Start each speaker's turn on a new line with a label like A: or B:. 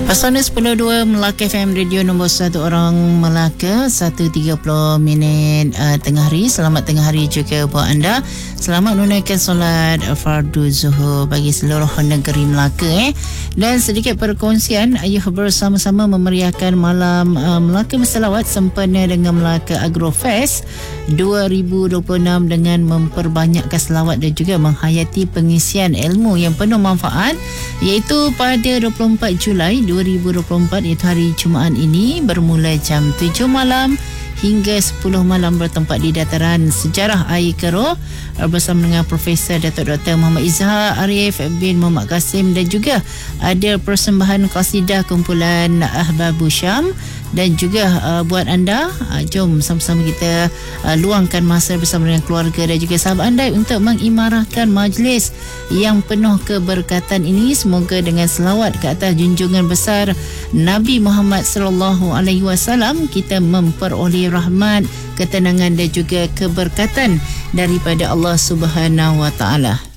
A: Pesona 10.2 Melaka FM, radio nombor 1 orang Melaka. 1.30 minit tengah hari. Selamat tengah hari juga buat anda. Selamat menunaikan solat fardu zuhur bagi seluruh negeri Melaka. Dan sedikit perkongsian, ayuh bersama-sama memeriahkan malam Melaka berselawat sempena dengan Melaka Agrofest 2026 dengan memperbanyakkan selawat dan juga menghayati pengisian ilmu yang penuh manfaat, iaitu pada 24 Julai 2024, iaitu hari Jumaat ini, bermula jam 7 malam hingga 10 malam, bertempat di Dataran Sejarah Air Keroh bersama dengan Profesor Datuk Dr. Muhammad Izhar Arif bin Muhammad Qasim, dan juga ada persembahan qasidah kumpulan Ahbabu Syam. Dan juga buat anda, jom sama-sama kita luangkan masa bersama dengan keluarga dan juga sahabat anda untuk mengimarahkan majlis yang penuh keberkatan ini. Semoga dengan selawat ke atas junjungan besar Nabi Muhammad sallallahu alaihi wasallam kita memperoleh rahmat, ketenangan dan juga keberkatan daripada Allah Subhanahu wa taala.